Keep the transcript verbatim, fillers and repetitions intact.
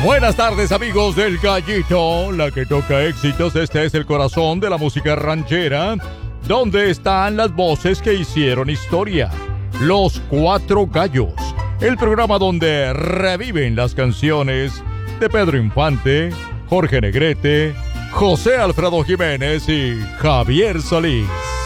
Buenas tardes, amigos del Gallito, la que toca éxitos. Este es el corazón de la música ranchera, donde están las voces que hicieron historia. Los Cuatro Gallos, el programa donde reviven las canciones de Pedro Infante, Jorge Negrete, José Alfredo Jiménez y Javier Solís.